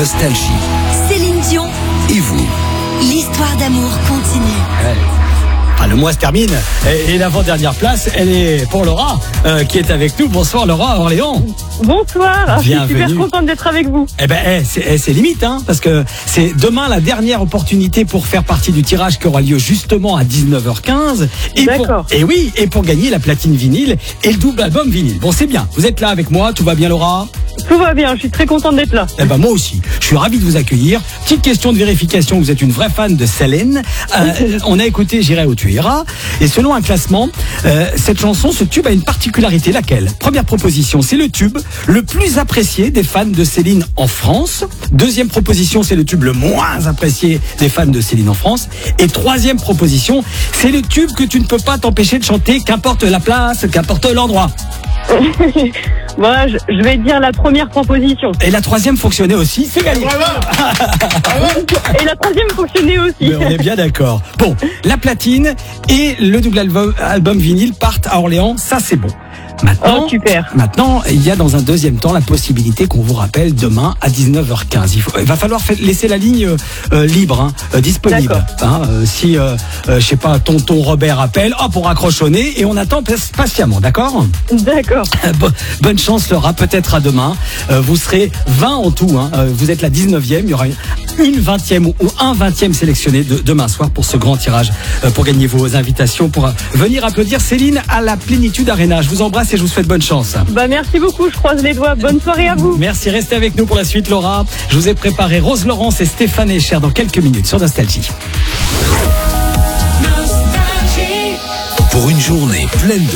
Nostalgie. Céline Dion, Et vous? l'histoire d'amour continue. Le mois se termine et l'avant-dernière place, elle est pour Laura qui est avec nous. Bonsoir Laura à Orléans. Bonsoir, je suis Bienvenue. super contente d'être avec vous. C'est limite, parce que c'est demain la dernière opportunité pour faire partie du tirage qui aura lieu justement à 19h15. D'accord. Et pour gagner la platine vinyle et le double album vinyle. Bon, c'est bien. Vous êtes là avec moi, tout va bien Laura? Tout va bien, je suis très contente d'être là. Moi aussi, je suis ravi de vous accueillir. Petite question de vérification, vous êtes une vraie fan de Céline. On a écouté J'irai où tu iras. Et selon un classement, cette chanson, ce tube a une particularité. Laquelle? Première proposition, c'est le tube le plus apprécié des fans de Céline en France. Deuxième proposition, c'est le tube le moins apprécié des fans de Céline en France. Et troisième proposition, c'est le tube que tu ne peux pas t'empêcher de chanter, qu'importe la place, qu'importe l'endroit. Moi, je vais dire la première proposition. Et la troisième fonctionnait aussi, c'est gagné. Et la troisième fonctionnait aussi. Mais on est bien d'accord. Bon, la platine et le double album vinyle partent à Orléans, ça c'est bon. Oh, super. Maintenant, il y a dans un deuxième temps la possibilité qu'on vous rappelle demain à 19h15. Il va falloir laisser la ligne libre, disponible. Si, je sais pas, tonton Robert appelle, hop, on raccroche au nez et on attend patiemment, d'accord? D'accord. Bonne chance Laura, peut-être à demain. Vous serez 20 en tout, vous êtes la 19e, il y aura une 20e ou un 20e sélectionné demain soir pour ce grand tirage, pour gagner vos invitations, pour venir applaudir Céline à la Plénitude Arena. Je vous embrasse et je vous souhaite bonne chance. Merci beaucoup, je croise les doigts. Bonne soirée à vous. Merci, restez avec nous pour la suite Laura. Je vous ai préparé Rose Laurence et Stéphane Echer dans quelques minutes sur Nostalgie. Pour une journée pleine de